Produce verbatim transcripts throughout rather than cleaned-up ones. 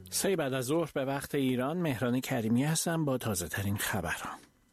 سه بعد از ظهر به وقت ایران، مهران کریمی هستم با تازه ترین خبرها.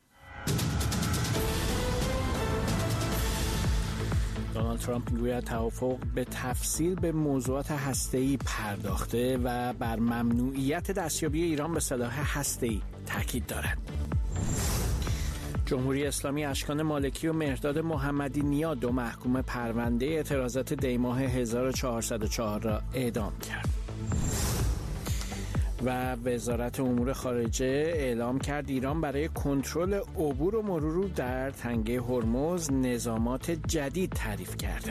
دونالد ترامپ میگوید توافق به تفصیل به موضوعات هسته‌ای پرداخته و بر ممنوعیت دستیابی ایران به سلاح هسته‌ای تاکید دارد. جمهوری اسلامی اشکان مالکی و مهرداد محمدی نیا، دو محکوم پرونده اعتراضات دیماه هزار و چهارصد و چهار را اعدام کرد. و وزارت امور خارجه اعلام کرد ایران برای کنترل عبور و مرور در تنگه هرمز نظامات جدید تعریف کرده.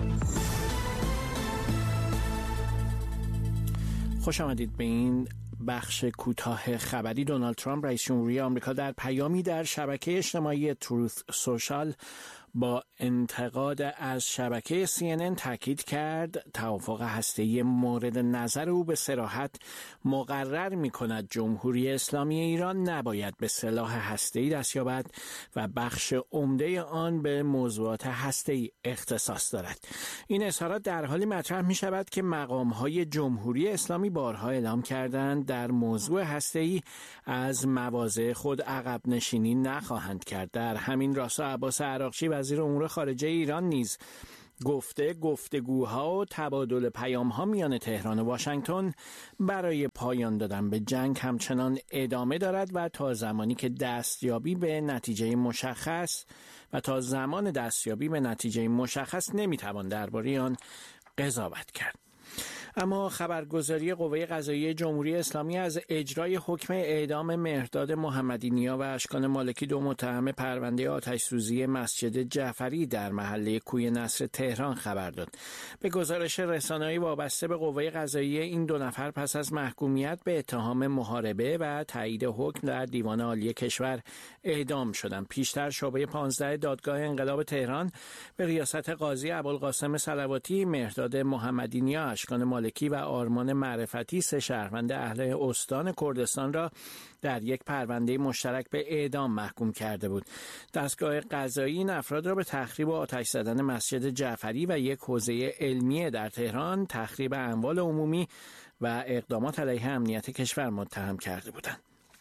خوش آمدید به این بخش کوتاه خبری. دونالد ترامپ رئیس جمهوری آمریکا در پیامی در شبکه اجتماعی تروث سوشال با انتقاد از شبکه سی ان ان تاکید کرد توافق هسته‌ای مورد نظر او به صراحت مقرر می‌کند جمهوری اسلامی ایران نباید به سلاح هسته‌ای دست یابد و بخش عمده آن به موضوعات هسته‌ای اختصاص دارد. این اظهارات در حالی مطرح می‌شود که مقام‌های جمهوری اسلامی بارها اعلام کردند در موضوع هسته‌ای از مواضع خود عقب نشینی نخواهند کرد. در همین راستا عباس عراقچی وزیر امور خارجه ایران نیز گفته گفتگوها و تبادل پیام‌ها میان تهران و واشنگتن برای پایان دادن به جنگ همچنان ادامه دارد و تا زمانی که دستیابی به نتیجه مشخص و تا زمان دستیابی به نتیجه مشخص نمیتوان درباره آن قضاوت کرد. اما خبرگزاری قوه قضاییه جمهوری اسلامی از اجرای حکم اعدام مهرداد محمدی نیا و اشکان مالکی، دو متهم پرونده آتش‌سوزی مسجد جعفری در محله کوی نصر تهران خبر داد. به گزارش رسانه‌ای وابسته به قوه قضاییه این دو نفر پس از محکومیت به اتهام محاربه و تایید حکم در دیوان عالی کشور اعدام شدند. پیشتر شعبه پانزده دادگاه انقلاب تهران به ریاست قاضی ابوالقاسم صلواتی، مهرداد محمدی نیا، اشکان مالکی و آرمان معرفتی، سه شهروند اهل استان کردستان را در یک پرونده مشترک به اعدام محکوم کرده بود. دستگاه قضایی این افراد را به تخریب و آتش زدن مسجد جعفری و یک حوزه علمیه در تهران، تخریب اموال عمومی و اقدامات علیه امنیت کشور متهم کرده بودند.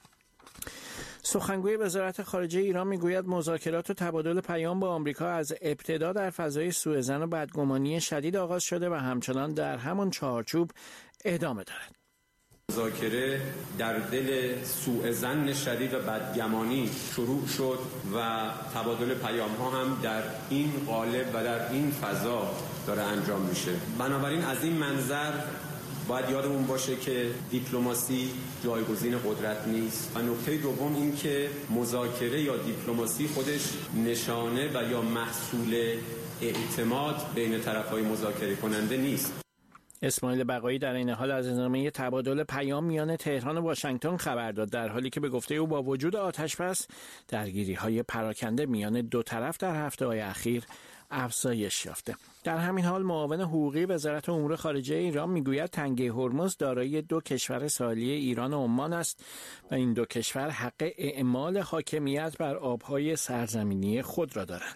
سخنگوی وزارت خارجه ایران میگوید مذاکرات و تبادل پیام با آمریکا از ابتدا در فضای سوءظن و بدگمانی شدید آغاز شده و همچنان در همان چارچوب ادامه دارد. مذاکره در دل سوءظن شدید و بدگمانی شروع شد و تبادل پیام ها هم در این قالب و در این فضا داره انجام میشه. بنابراین از این منظر باید یادمون باشه که دیپلماسی جایگزین قدرت نیست و نکته دوم این که مذاکره یا دیپلماسی خودش نشانه و یا محصول اعتماد بین طرف‌های مذاکره کننده نیست. اسماعیل بقایی در این حال از ادامه تبادل پیام میان تهران و واشنگتن خبر داد، در حالی که به گفته او با وجود آتش‌بس درگیری‌های پراکنده میان دو طرف در هفته‌های اخیر افزایش یافته. در همین حال معاون حقوقی وزارت امور خارجه ایران میگوید تنگه هرمز دارای دو کشور ساحلی ایران و عمان است و این دو کشور حق اعمال حاکمیت بر آبهای سرزمینی خود را دارند.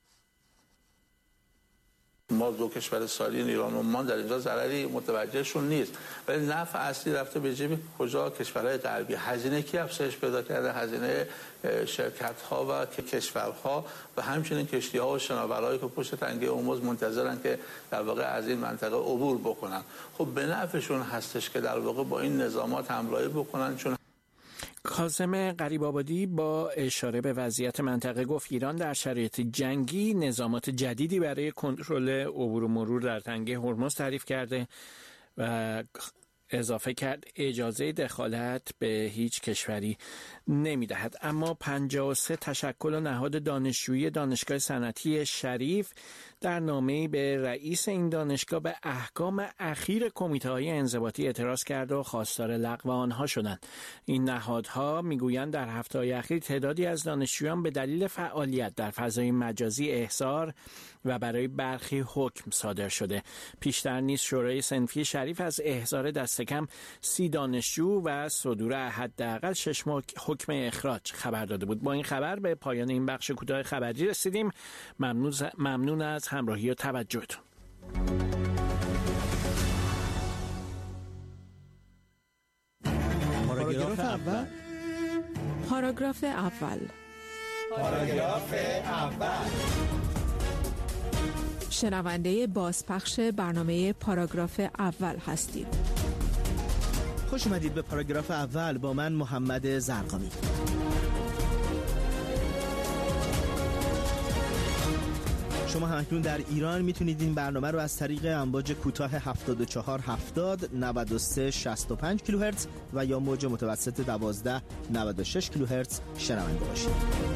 ما دو کشور ساحلی ایران و عمان در اینجا ضرری متوجهشون نیست، ولی نفع اصلی رفته به جیب کجا؟ کشورهای غربی. هزینه کی افزایش پیدا کرده؟ هزینه شرکت ها و کشورها و همچنین کشتی ها و شناورهایی که پشت تنگه هرمز منتظرن که در واقع از این منطقه عبور بکنن. خب به نفعشون هستش که در واقع با این نظامات همراهی بکنن. چون کاظم غریب‌آبادی با اشاره به وضعیت منطقه گفت ایران در شرایط جنگی نظامات جدیدی برای کنترل عبور و مرور در تنگه هرمز تعریف کرده و اضافه کرد اجازه دخالت به هیچ کشوری نمیدهد. اما پنجاه و سه تشکل و نهاد دانشجویی دانشگاه صنعتی شریف در نامه‌ای به رئیس این دانشگاه به احکام اخیر کمیته‌های انضباطی اعتراض کرد و خواستار لغو آنها شدند. این نهادها میگویند در هفته‌های اخیر تعدادی از دانشجویان به دلیل فعالیت در فضای مجازی احضار و برای برخی حکم صادر شده. پیشتر نیز شورای صنفی شریف از احضار دست کم سی دانشجو و صدور حداقل شش حکم اخراج خبر داده بود. با این خبر به پایان این بخش کوتاه خبری رسیدیم. ممنون ممنون از همراهی و توجهتون. پاراگراف اول. پاراگراف اول. پاراگراف اول. شنونده بازپخش برنامه پاراگراف اول هستید. خوش اومدید به پاراگراف اول با من محمد زرقامی. شما همکنون در ایران میتونید این برنامه رو از طریق امواج کوتاه هفتاد و چهار هفتاد نود و سه شصت و پنج کیلوهرتز و یا موج متوسط دوازده نود و شش کیلوهرتز شنونده باشید.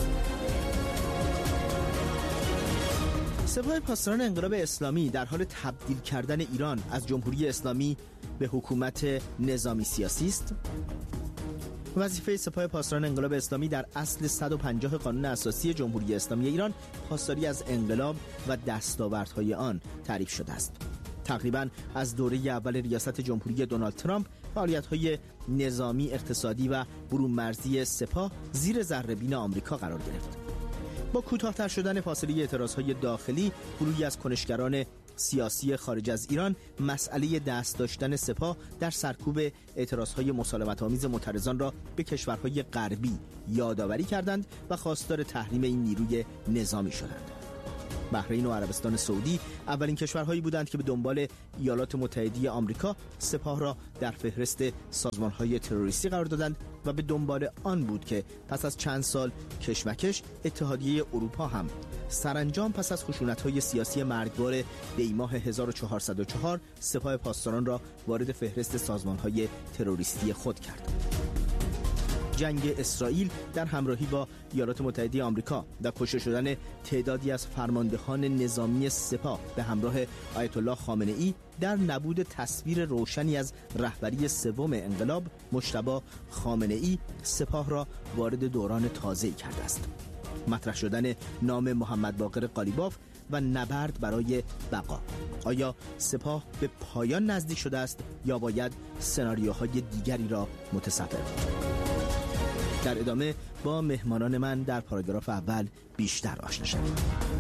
سپاه پاسداران انقلاب اسلامی در حال تبدیل کردن ایران از جمهوری اسلامی به حکومت نظامی سیاسی است. وظیفه سپاه پاسداران انقلاب اسلامی در اصل صد و پنجاه قانون اساسی جمهوری اسلامی ایران پاسداری از انقلاب و دستاوردهای آن تعریف شده است. تقریباً از دوره اول ریاست جمهوری دونالد ترامپ فعالیت‌های نظامی، اقتصادی و برون مرزی سپاه زیر ذره‌بین آمریکا قرار گرفت. با کوتاه‌تر شدن فاصله اعتراضهای داخلی، گروهی از کنشگران سیاسی خارج از ایران مسئله دست داشتن سپاه در سرکوب اعتراضهای مسالمت‌آمیز معترضان را به کشورهای غربی یادآوری کردند و خواستار تحریم این نیروی نظامی شدند. بحرین و عربستان سعودی اولین کشورهایی بودند که به دنبال ایالات متحده آمریکا سپاه را در فهرست سازمان‌های تروریستی قرار دادند و به دنبال آن بود که پس از چند سال کشمکش اتحادیه اروپا هم سرانجام پس از خشونت‌های سیاسی مرگبار دی‌ماه هزار و چهارصد و چهار سپاه پاسداران را وارد فهرست سازمان‌های تروریستی خود کرد. جنگ اسرائیل در همراهی با ایالات متحده آمریکا و کشته شدن تعدادی از فرماندهان نظامی سپاه به همراه آیت الله خامنه ای در نبود تصویر روشنی از رهبری سوم انقلاب، مجتبی خامنه ای سپاه را وارد دوران تازه‌ای کرده است. مطرح شدن نام محمد باقر قالیباف و نبرد برای بقا. آیا سپاه به پایان نزدیک شده است یا باید سناریوهای دیگری را متصور بود؟ در ادامه با مهمانان من در پاراگراف اول بیشتر آشنا شویم.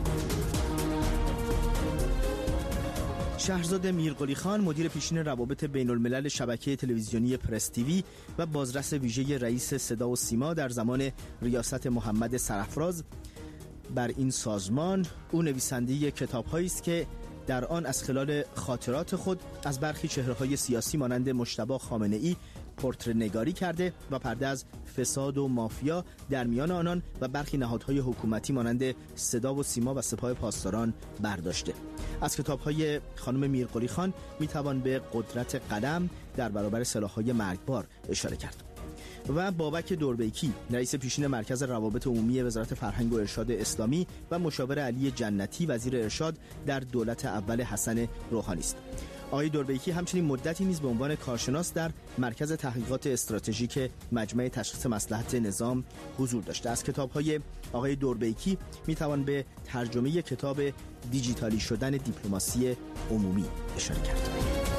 شهرزاد میرقلی خان، مدیر پیشین روابط بین الملل شبکه تلویزیونی پرس تیوی و بازرس ویژه رئیس صدا و سیما در زمان ریاست محمد سرافراز بر این سازمان، او نویسنده کتاب‌هایی است که در آن از خلال خاطرات خود از برخی چهره‌های سیاسی مانند مجتبی خامنه‌ای پورتره نگاری کرده و پرده از فساد و مافیا در میان آنان و برخی نهادهای حکومتی مانند صدا و سیما و سپاه پاسداران برداشته. از کتاب‌های خانم میرقلی خان میتوان به قدرت قلم در برابر سلاح‌های مرگبار اشاره کرد. و بابک دوربیکی، رئیس پیشین مرکز روابط عمومی وزارت فرهنگ و ارشاد اسلامی و مشاور علی جنتی وزیر ارشاد در دولت اول حسن روحانی است. آقای دوربیکی همچنین مدتی نیز به عنوان کارشناس در مرکز تحقیقات استراتژیک مجمع تشخیص مصلحت نظام حضور داشته. از کتاب‌های آقای دوربیکی میتوان به ترجمه کتاب دیجیتالی شدن دیپلماسی عمومی اشاره کرد.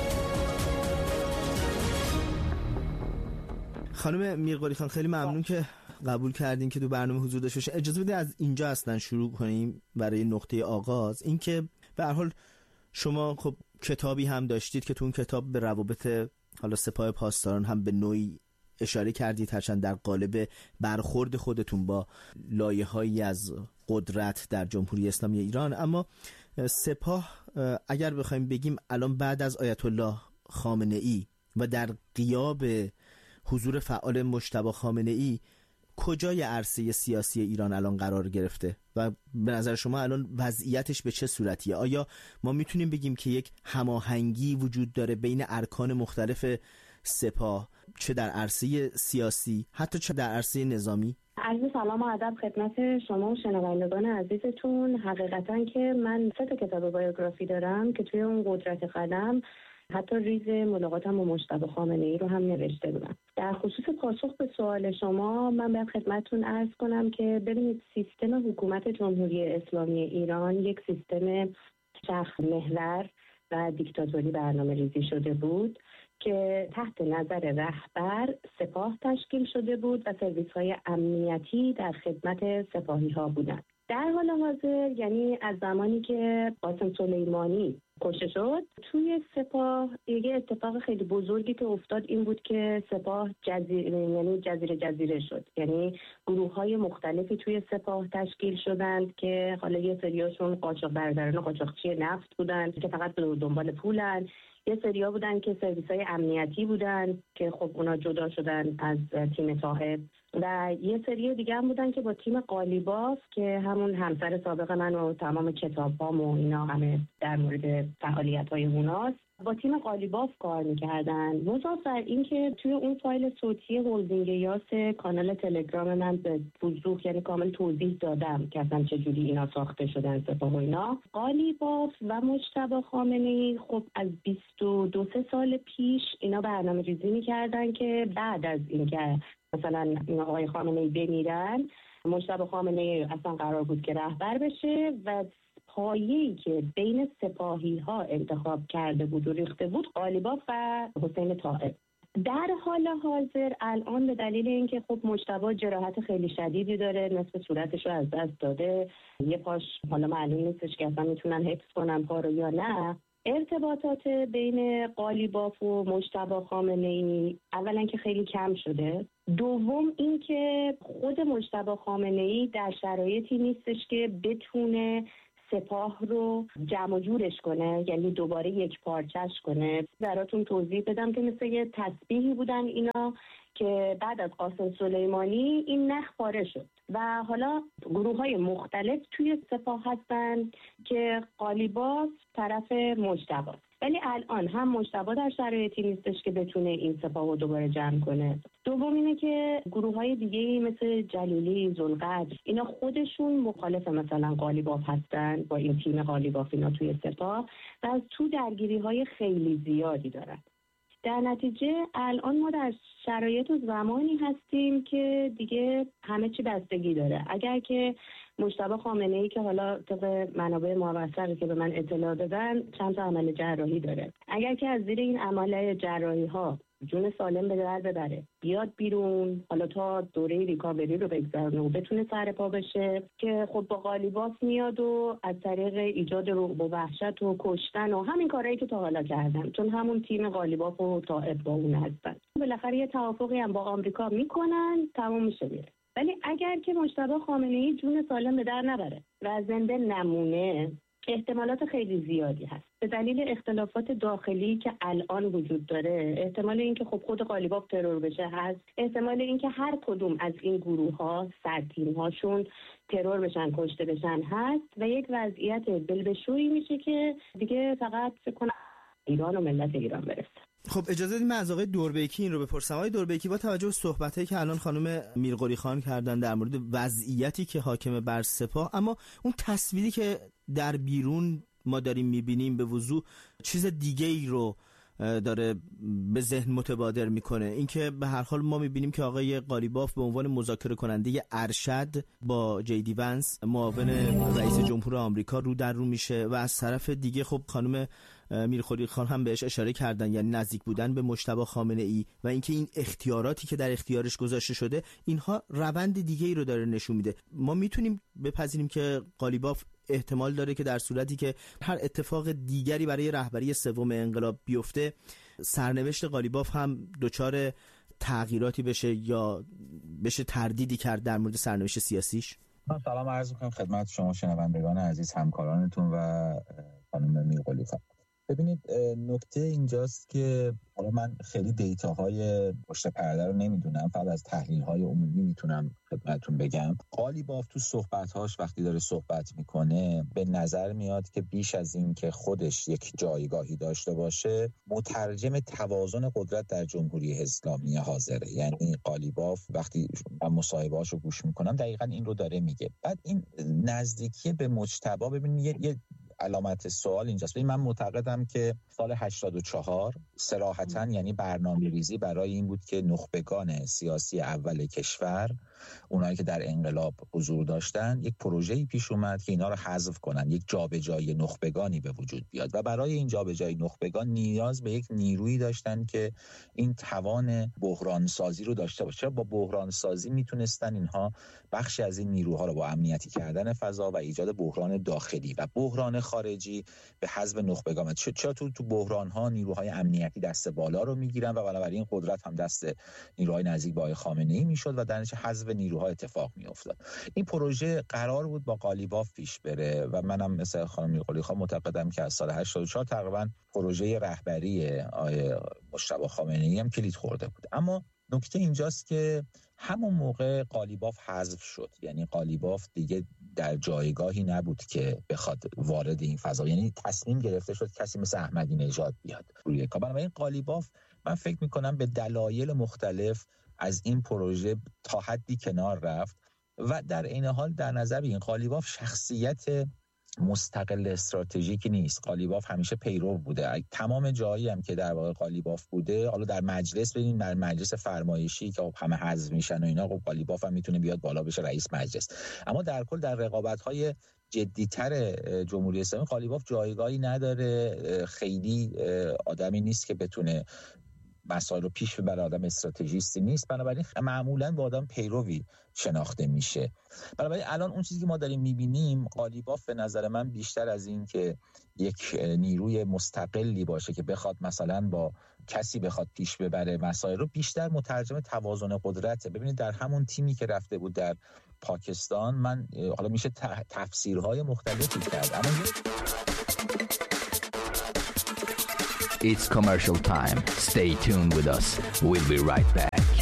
خانم میرقلی خان، خیلی ممنون که قبول کردین که تو برنامه حضور داشته باشین. اجازه بدید از اینجا اصلا شروع کنیم برای نقطه آغاز. اینکه به هر حال شما خب کتابی هم داشتید که تو اون کتاب به روابط حالا سپاه پاسداران هم به نوعی اشاره کردید، هرچند در قالب برخورد خودتون با لایه‌هایی از قدرت در جمهوری اسلامی ایران. اما سپاه اگر بخوایم بگیم الان بعد از آیت الله خامنه ای و در غیاب حضور فعال مجتبی خامنه ای کجای عرصه سیاسی ایران الان قرار گرفته و به نظر شما الان وضعیتش به چه صورتیه؟ آیا ما میتونیم بگیم که یک هماهنگی وجود داره بین ارکان مختلف سپاه، چه در عرصه سیاسی حتی چه در عرصه نظامی؟ عرض سلام و ادب خدمت شما و شنوندگان عزیزتون. حقیقتا که من سه تا کتاب بایوگرافی دارم که توی اون قدرت قلم حتی ریز ملاقاتم با مجتبی خامنه ای رو هم نوشته بودم. در خصوص پاسخ به سوال شما من باید خدمتتون عرض کنم که ببینید سیستم حکومت جمهوری اسلامی ایران یک سیستم شخص محور و دیکتاتوری برنامه ریزی شده بود که تحت نظر رهبر سپاه تشکیل شده بود و سرویس‌های امنیتی در خدمت سپاهی‌ها بودند. در حال حاضر، یعنی از زمانی که قاسم سلیمانی کشته شد. توی سپاه یه اتفاق خیلی بزرگی که افتاد این بود که سپاه جزیره یعنی جزیره جزیره شد، یعنی گروه‌های مختلفی توی سپاه تشکیل شدند که حالا یه سریاشون قاچاق برادران قاچاقچی نفت بودن که فقط دنبال پولن، یه سریا بودن که سرویس‌های امنیتی بودن که خب اونا جدا شدن از تیم طاهر، و یه سری دیگه هم بودن که با تیم قالیباف که همون همسر سابق من و تمام کتاب‌هام و اینا همه در مورد فعالیت‌های اوناست، با تیم قالیباف کار می‌کردن. مضاف بر این که توی اون فایل صوتی هولدینگ یاس کانال تلگرام من به وضوح یعنی کامل توضیح دادم که اصلا چجوری اینا ساخته شدن سپاه و اینا. قالیباف و مجتبی خامنه‌ای خب از بیست و دو سال پیش اینا برنامه‌ریزی می‌کردن که بعد از اینکه مثلا آقای خامنه‌ای بمیرن، مجتبی خامنه‌ای اصلا قرار بود که رهبر بشه و پایه‌ای که بین سپاهی‌ها انتخاب کرده بود و ریخته بود قالیباف و حسین طاهر. در حال حاضر الان به دلیل اینکه خب مجتبی جراحت خیلی شدیدی داره، نصف صورتش رو از دست داده، یه پاش حالا معلوم نیستش که اصلا میتونن حفظ کنن پا رو یا نه، ارتباطات بین قالیباف و مجتبی خامنه‌ای اولا که خیلی کم شده، دوم این که خود مجتبی خامنه‌ای در شرایطی نیستش که بتونه سپاه رو جمع و جورش کنه، یعنی دوباره یک پارچش کنه. براتون توضیح بدم که مثل یه تسبیحی بودن اینا که بعد از قاسم سلیمانی این نخ پاره شد و حالا گروه‌های مختلف توی سپاه هستن که قالیباف طرف مجتبی، ولی الان هم مجتبی در شرایطی نیستش که بتونه این سپاه رو دوباره جمع کنه. دوم اینه که گروه‌های دیگه‌ای مثل جلیلی، ذوالقدر اینا خودشون مخالف مثلا قالیباف هستن با این تیم قالیباف اینا توی سپاه و از تو درگیری‌های خیلی زیادی دارن. در نتیجه الان ما در شرایط و زمانی هستیم که دیگه همه چی بستگی داره. اگر که مجتبی خامنه‌ای که حالا طبق منابع موثقی که به من اطلاع دادن چند تا عمل جراحی داره، اگر که از زیر این عمل جراحی ها جون سالم به در ببره بیاد بیرون، حالا تا دوره ریکاوری رو بگذرونه و بتونه سر پا بشه، که خب با قالیباف میاد و از طریق ایجاد رعب و وحشت و کشتن و همین کارهایی که تا حالا کردن، چون همون تیم قالیباف و طائف با اون هستن، بالاخره یه توافقی هم با آمریکا میکنن، تموم میشه میره. ولی اگر که مجتبی خامنه‌ای جون سالم به در نبره و زنده نمونه، احتمالات خیلی زیادی هست به دلیل اختلافات داخلی که الان وجود داره. احتمال اینکه خب خود قالیباف ترور بشه هست، احتمال اینکه هر کدوم از این گروه ها سرتیم هاشون ترور بشن، کشته بشن هست و یک وضعیت بلبشویی میشه که دیگه فقط فکر کنم ایران و ملت ایران برسه. خب اجازه بدید من از آقای دوربیکی این رو بپرسم. آقای دوربیکی، با توجه به صحبتایی که الان خانم میرقلی خان کردن در مورد وضعیتی که حاکم بر سپاه، اما اون تصویری که در بیرون ما داریم میبینیم به وضوح چیز دیگه ای رو داره به ذهن متبادر میکنه. اینکه به هر حال ما میبینیم که آقای قالیباف به عنوان مذاکره کننده ارشد با جی دی ونس معاون رئیس جمهور آمریکا رو در رو میشه و از طرف دیگه خب خانم میرخوری خان هم بهش اشاره کردن، یعنی نزدیک بودن به مجتبی خامنه ای و اینکه این اختیاراتی که در اختیارش گذاشته شده اینها روند دیگه ای رو داره نشون میده. ما میتونیم بپذیریم که قالیباف احتمال داره که در صورتی که هر اتفاق دیگری برای رهبری سوم انقلاب بیفته، سرنوشت قالیباف هم دچار تغییراتی بشه یا بشه تردیدی کرد در مورد سرنوشت سیاسیش. من سلام عرض می‌کنم خدمت شما شنوندگان عزیز، همکارانتون و خانم میرقلی خان. ببینید نکته اینجاست که حالا من خیلی دیتاهای پشت پرده رو نمیدونم، فقط از تحلیل‌های عمومی میتونم خدمتتون بگم. قالیباف تو صحبت‌هاش وقتی داره صحبت میکنه به نظر میاد که بیش از این که خودش یک جایگاهی داشته باشه، مترجم توازن قدرت در جمهوری اسلامی حاضره. یعنی قالیباف وقتی من مصاحبه‌هاش رو گوش میکنم دقیقاً این رو داره میگه. بعد این نزدیکی به مجتبی، ببینید یه علامت سوال اینجاست. من معتقدم که سال هشتاد و چهار صراحتاً یعنی برنامه‌ریزی برای این بود که نخبگان سیاسی اول کشور، اونایی که در انقلاب حضور داشتن، یک پروژه‌ای پیش اومد که اینا رو حذف کنن، یک جابجایی نخبگانی به وجود بیاد و برای این جابجایی نخبگان نیاز به یک نیرویی داشتن که این توان بحران سازی رو داشته باشه. با بحران سازی میتونستن اینها بخشی از این نیروها رو با امنیتی کردن فضا و ایجاد بحران داخلی و بحران خارجی به حذف نخبگان. چرا تو تو بحران‌ها نیروهای امنیتی دست بالا رو میگیرن و بنابراین قدرت هم دست نیروهای نزدیک به آقای خامنه‌ای میشد و در نتیجه حذف نیروها اتفاق میافتاد. این پروژه قرار بود با قالیباف پیش بره و منم مثل خانم میرقلی خان معتقدم که از سال هشتاد و چهار تقریبا پروژه رهبری آقای مجتبی خامنه‌ای هم کلید خورده بود. اما نکته اینجاست که همون موقع قالیباف حذف شد، یعنی قالیباف دیگه در جایگاهی نبود که بخواد وارد این فضا، یعنی تصمیم گرفته شد کسی مثل احمدی نژاد بیاد روی کار. بنابراین قالیباف من فکر میکنم به دلایل مختلف از این پروژه تا حدی کنار رفت و در این حال در نظر این قالیباف شخصیت مستقل استراتژیکی نیست. قالیباف همیشه پیرو بوده. تمام جایی هم که در واقع قالیباف بوده، حالا در مجلس ببینید در مجلس فرمایشی که همه حذف میشن و اینا، خب قالیباف هم میتونه بیاد بالا بشه رئیس مجلس، اما در کل در رقابت‌های جدی‌تر جمهوری اسلامی قالیباف جایگاهی نداره. خیلی آدمی نیست که بتونه مسائل رو پیش ببره، آدم استراتژیستی نیست، بنابراین معمولاً با آدم پیروی شناخته میشه. بنابراین الان اون چیزی که ما داریم میبینیم، قالیباف به نظر من بیشتر از این که یک نیروی مستقلی باشه که بخواد مثلا با کسی بخواد پیش ببره مسائل رو، بیشتر مترجم توازن قدرته. ببینید در همون تیمی که رفته بود در پاکستان، من حالا میشه تفسیرهای مختلفی کرد، اما It's commercial time. Stay tuned with us. We'll be right back.